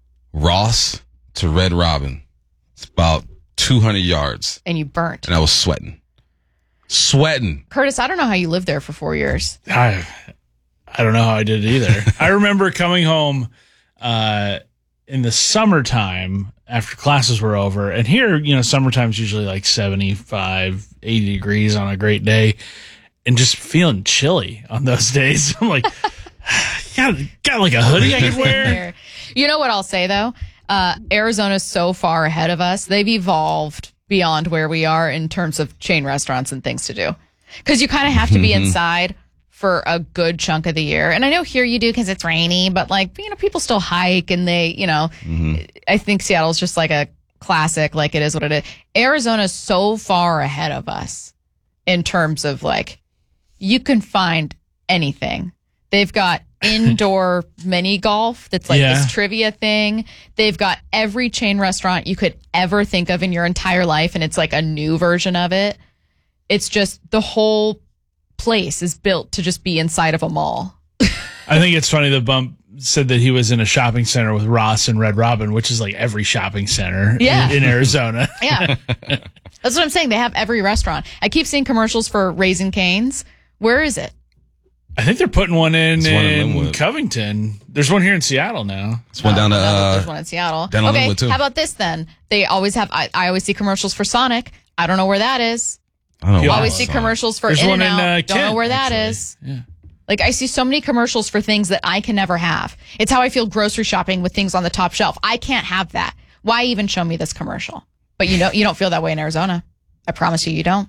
Ross to Red Robin. It's about two hundred yards, And you burnt. and I was sweating. Sweating. Curtis, I don't know how you lived there for four years. I, I don't know how I did it either. I remember coming home uh, in the summertime after classes were over. And here, you know, summertime's usually like seventy-five, eighty degrees on a great day. And just feeling chilly on those days. I'm like, got, got like a hoodie I could wear. You know what I'll say, though? Uh, Arizona's so far ahead of us. They've evolved beyond where we are in terms of chain restaurants and things to do. Because you kind of have to be Mhm. inside for a good chunk of the year. And I know here you do because it's rainy, but like, you know, people still hike and they, you know, I think Seattle's just like a classic, like it is what it is. Arizona's so far ahead of us in terms of like, you can find anything. They've got indoor mini golf that's like Yeah. this trivia thing. They've got every chain restaurant you could ever think of in your entire life, and it's like a new version of it. It's just the whole place is built to just be inside of a mall. I think it's funny that Bump said that he was in a shopping center with Ross and Red Robin, which is like every shopping center Yeah. in, in Arizona. Yeah. That's what I'm saying. They have every restaurant. I keep seeing commercials for Raising Cane's. Where is it? I think they're putting one in There's one in in Linwood. Covington. There's one here in Seattle now. It's one down to, No, uh, there's one in Seattle. down on Okay, Linwood, too. how about this then? They always have. I, I always see commercials for Sonic. I don't know where that is. I don't know. I why always I see saw it. commercials for There's In one and in, Out. uh, Don't know Kent, where that actually. is. Yeah. Like I see so many commercials for things that I can never have. It's how I feel grocery shopping with things on the top shelf. I can't have that. Why even show me this commercial? But you know, you don't feel that way in Arizona. I promise you, you don't.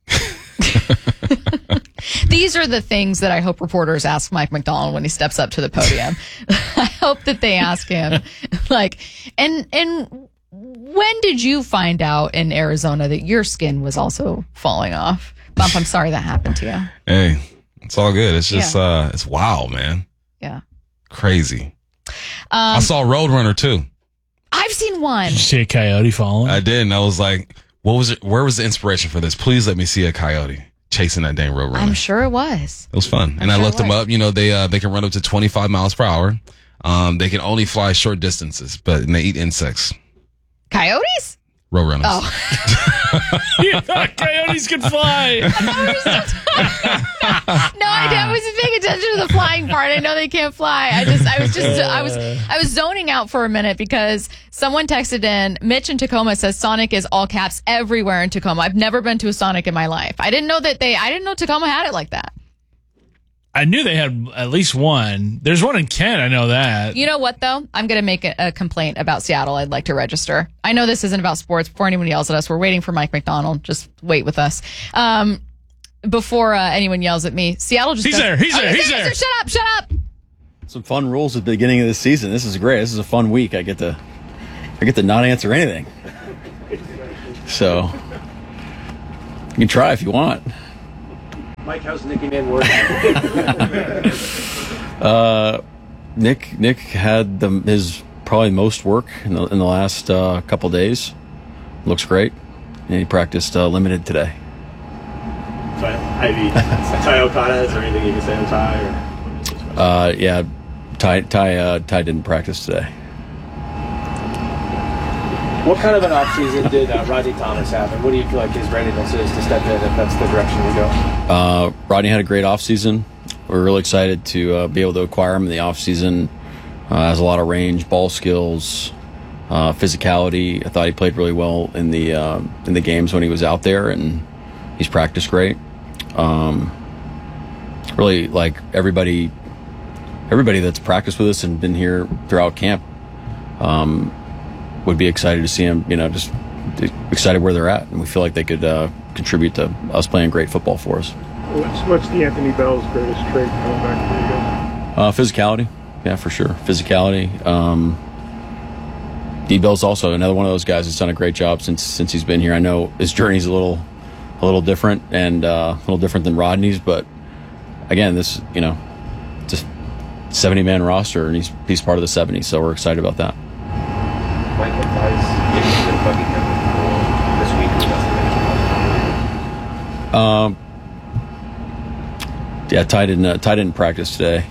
These are the things that I hope reporters ask Mike Macdonald when he steps up to the podium. I hope that they ask him, like, and and when did you find out in Arizona that your skin was also falling off? Bump, I'm sorry that happened to you. Hey, it's all good. It's just, Yeah. uh, it's wild, man. Yeah. Crazy. I Um, saw Roadrunner too. I've seen one. Did you see a coyote falling? I did, and I was like, "What was it? Where was the inspiration for this? Please let me see a coyote chasing that dang Roadrunner." I'm sure it was. It was fun, and I'm I sure looked it them was. up. You know, they uh, they can run up to twenty-five miles per hour. Um, they can only fly short distances, but and they eat insects. Coyotes? Roadrunners. Oh. You thought coyotes could fly. No, I, I wasn't paying attention to the flying part. I know they can't fly. I just, I was just, I was, I was zoning out for a minute because someone texted in. Mitch in Tacoma says Sonic is all caps everywhere in Tacoma. I've never been to a Sonic in my life. I didn't know that they. I didn't know Tacoma had it like that. I knew they had at least one. There's one in Kent. I know that. You know what, though? I'm going to make a, a complaint about Seattle. I'd like to register. I know this isn't about sports. Before anyone yells at us, we're waiting for Mike McDonald. Just wait with us. Um, before uh, anyone yells at me, Seattle just he's does- there. He's oh, there. He's there. Shut up. Shut up. Some fun rules at the beginning of the season. This is great. This is a fun week. I get to, I get to not answer anything. So you can try if you want. Mike, how's Nicky Man working? uh, Nick Nick had the, his probably most work in the, in the last uh, couple days. Looks great, and he practiced uh, limited today. I mean, Ty Okada, is there anything you can say on Ty? Or? Uh, yeah, Ty Ty uh, Ty didn't practice today. What kind of an offseason did uh, Rodney Thomas have, and what do you feel like his readiness is to step in if that's the direction we go? Uh, Rodney had a great offseason. We're really excited to uh, be able to acquire him in the offseason. Uh, has a lot of range, ball skills, uh, physicality. I thought he played really well in the uh, in the games when he was out there, and he's practiced great. Um, really, like everybody, everybody that's practiced with us and been here throughout camp. Um, would be excited to see them, you know, just excited where they're at. And we feel like they could uh, contribute to us playing great football for us. What's, what's the Anthony Bell's greatest trait coming back for you guys? Uh, physicality. Yeah, for sure. Physicality. Um, D-Bell's also another one of those guys that's done a great job since since he's been here. I know his journey's a little a little different and uh, a little different than Rodney's, but again, this, you know, just seventy-man roster, and he's, he's part of the seventy, so we're excited about that. Mike, what guys did you been bugging him for this week or Um, yeah, Ty didn't, uh, Ty didn't practice today.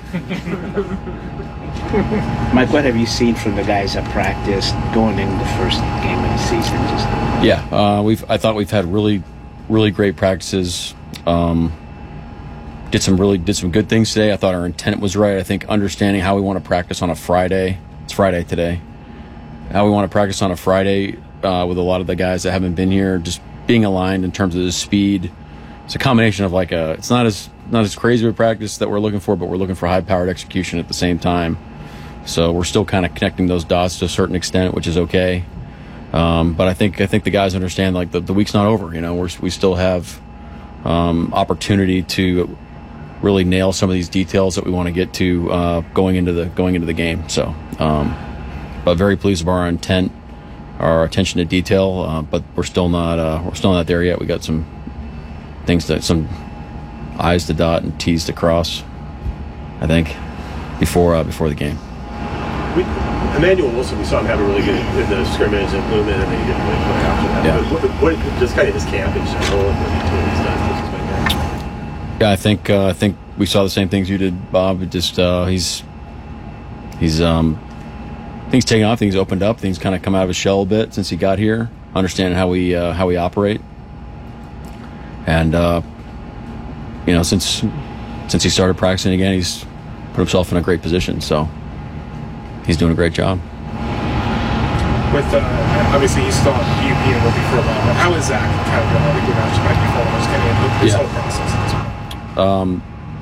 Mike, what have you seen from the guys at practice going into the first game of the season? Just Yeah, uh, we've. I thought we've had really, really great practices. Um, did some really did some good things today. I thought our intent was right. I think understanding how we want to practice on a Friday. It's Friday today. How we want to practice on a Friday uh, with a lot of the guys that haven't been here, just being aligned in terms of the speed. It's a combination of like a. It's not as not as crazy of a practice that we're looking for, but we're looking for high-powered execution at the same time. So we're still kind of connecting those dots to a certain extent, which is okay. Um, but I think I think the guys understand like the, the week's not over. You know, we're, we still have um, opportunity to really nail some of these details that we want to get to uh, going into the going into the game. So, um, but very pleased with our intent, our attention to detail. Uh, but we're still not uh, we're still not there yet. We got some things that some I's to dot and T's to cross, I think, before uh, before the game. We, Emmanuel Wilson, we saw him have a really good in the scrimmage at Lumen, and then he didn't really play after that. Yeah. But what, what, just kind of his camp in general, and what he's done since he's been there. Yeah, I think uh, I think we saw the same things you did, Bob. It just uh, he's he's um, things taking off, things opened up, things kind of come out of his shell a bit since he got here, understanding how we uh, how we operate, and uh, you know since since he started practicing again, he's put himself in a great position. So. He's doing a great job. With uh, obviously he's still on P U P and will be for a while. But how is Zach kind of going? I think we actually might be following us getting into this Yeah. whole process. Um,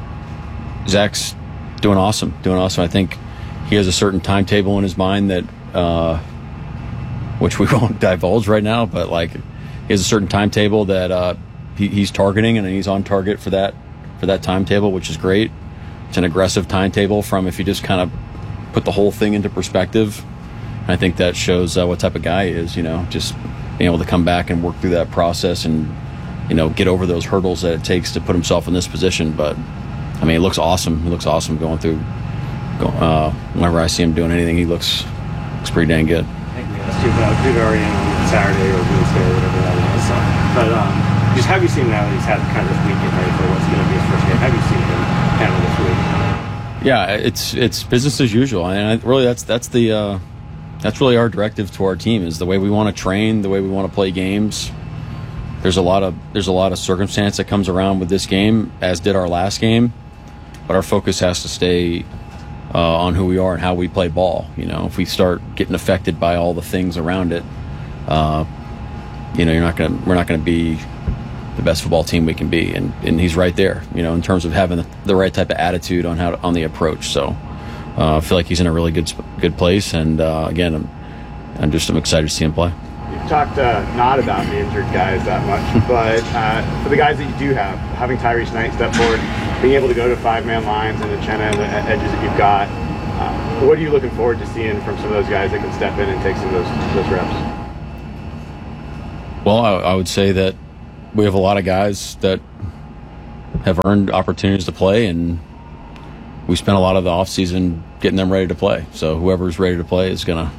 Zach's doing awesome, doing awesome. I think he has a certain timetable in his mind that, uh, which we won't divulge right now, but like he has a certain timetable that uh, he, he's targeting, and he's on target for that for that timetable, which is great. It's an aggressive timetable from if you just kind of put the whole thing into perspective. I think that shows uh, what type of guy he is, you know, just being able to come back and work through that process and, you know, get over those hurdles that it takes to put himself in this position. But, I mean, it looks awesome. He looks awesome going through, go, uh, whenever I see him doing anything, he looks looks pretty dang good. I think we asked you about Gregorian on Saturday or Wednesday or whatever that was. So, but um, just have you seen now that he's had kind of this weekend ready for what's going to be his first game? Have you seen him kind of this week? Yeah, it's it's business as usual, and I, really that's that's the uh, that's really our directive to our team is the way we want to train, the way we want to play games. there's a lot of there's a lot of circumstance that comes around with this game, as did our last game. But our focus has to stay uh, on who we are and how we play ball. You know, if we start getting affected by all the things around it, uh, you know, you're not gonna we're not gonna be the best football team we can be. And, and he's right there, you know, in terms of having the, the right type of attitude on how to, on the approach. So uh, I feel like he's in a really good good place. And uh, again, I'm I'm just I'm excited to see him play. You've talked uh, not about the injured guys that much, but uh, for the guys that you do have, having Tyrese Knight step forward, being able to go to five-man lines and the Chenna and the edges that you've got, uh, what are you looking forward to seeing from some of those guys that can step in and take some of those, those reps? Well, I, I would say that we have a lot of guys that have earned opportunities to play, and we spent a lot of the offseason getting them ready to play. So whoever's ready to play is going to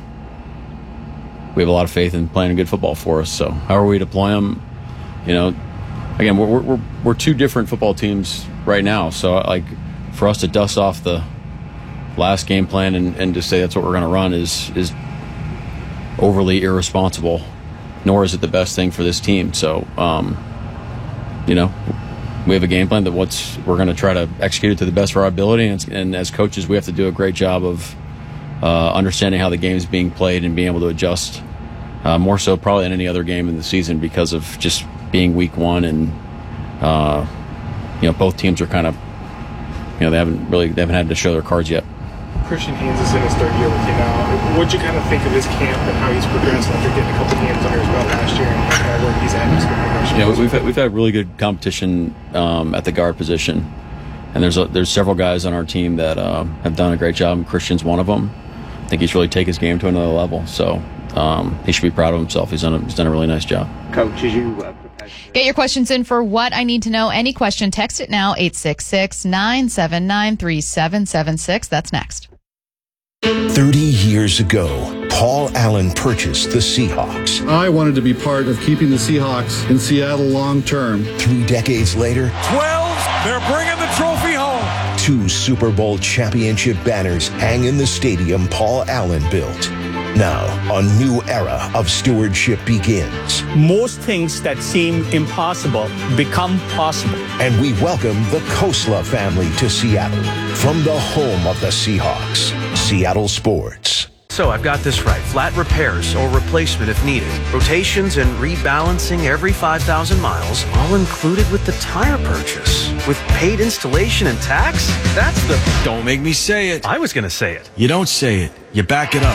we have a lot of faith in playing good football for us. So how are we deploy them? You know, again, we're we're we're two different football teams right now. So like for us to dust off the last game plan and, and to say that's what we're going to run is is overly irresponsible. Nor is it the best thing for this team. So, um, you know, we have a game plan that what's we're going to try to execute it to the best of our ability. And, and as coaches, we have to do a great job of uh, understanding how the game is being played and being able to adjust uh, more so probably than any other game in the season because of just being week one. And, uh, you know, both teams are kind of, you know, they haven't really, they haven't had to show their cards yet. Christian Haynes is in his third year with you now. What'd you kind of think of his camp and how he's progressed after getting a couple games under his belt last year and kind of where he's at in his progression? Yeah, we've had, we've had really good competition um, at the guard position, and there's a, there's several guys on our team that uh, have done a great job. Christian's one of them. I think he's really taken his game to another level. So um, he should be proud of himself. He's done a, he's done a really nice job. Coach, as you uh, get your questions in for What I Need to Know. Any question, text it now, eight six six, nine seven nine, three seven seven six. That's next. thirty years ago, Paul Allen purchased the Seahawks. I wanted to be part of keeping the Seahawks in Seattle long term. Three decades later, twelve, they're bringing the trophy home. Two Super Bowl championship banners hang in the stadium Paul Allen built. Now, a new era of stewardship begins. Most things that seem impossible become possible. And we welcome the Khosla family to Seattle from the home of the Seahawks, Seattle Sports. So I've got this right. Flat repairs or replacement if needed. Rotations and rebalancing every five thousand miles, all included with the tire purchase. With paid installation and tax? That's the... Don't make me say it. I was going to say it. You don't say it. You back it up.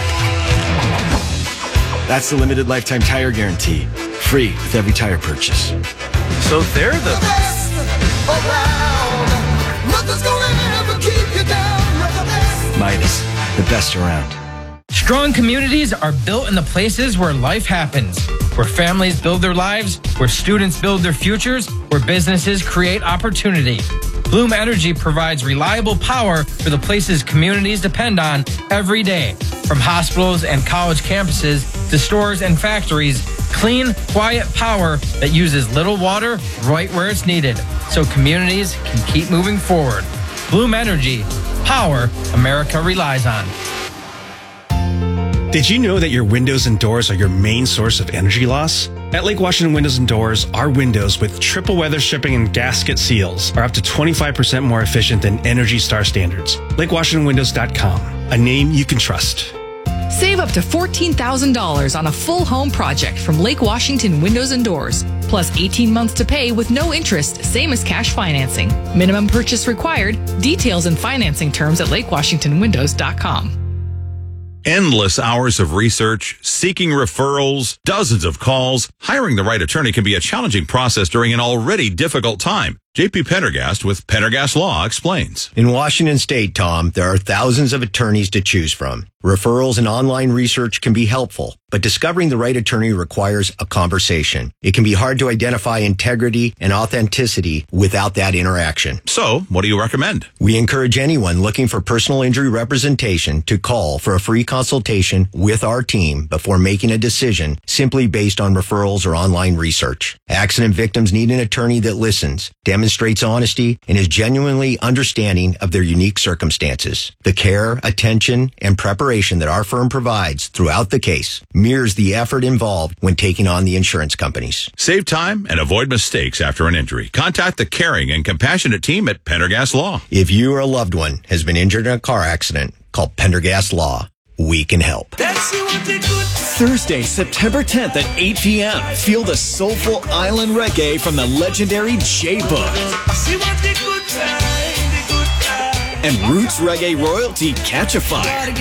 That's the limited lifetime tire guarantee. Free with every tire purchase. So they're the... the best around. Nothing's gonna ever keep you down. You're the best. Midas, the best around. Strong communities are built in the places where life happens, where families build their lives, where students build their futures, where businesses create opportunity. Bloom Energy provides reliable power for the places communities depend on every day. From hospitals and college campuses to stores and factories, clean, quiet power that uses little water right where it's needed, so communities can keep moving forward. Bloom Energy, power America relies on. Did you know that your windows and doors are your main source of energy loss? At Lake Washington Windows and Doors, our windows with triple weather stripping and gasket seals are up to twenty-five percent more efficient than Energy Star standards. Lake Washington Windows dot com, a name you can trust. Save up to fourteen thousand dollars on a full home project from Lake Washington Windows and Doors. Plus eighteen months to pay with no interest, same as cash financing. Minimum purchase required. Details and financing terms at Lake Washington Windows dot com. Endless hours of research, seeking referrals, dozens of calls. Hiring the right attorney can be a challenging process during an already difficult time. J P Pendergast with Pendergast Law explains. In Washington State, Tom, there are thousands of attorneys to choose from. Referrals and online research can be helpful, but discovering the right attorney requires a conversation. It can be hard to identify integrity and authenticity without that interaction. So, what do you recommend? We encourage anyone looking for personal injury representation to call for a free consultation with our team before making a decision simply based on referrals or online research. Accident victims need an attorney that listens, demonstrates demonstrates honesty and is genuinely understanding of their unique circumstances. The care, attention, and preparation that our firm provides throughout the case mirrors the effort involved when taking on the insurance companies. Save time and avoid mistakes after an injury. Contact the caring and compassionate team at Pendergast Law. If you or a loved one has been injured in a car accident, call Pendergast Law. We can help. Thursday, September tenth at eight p.m. Feel the soulful island reggae from the legendary J-Book. And Roots Reggae royalty Catch a Fire.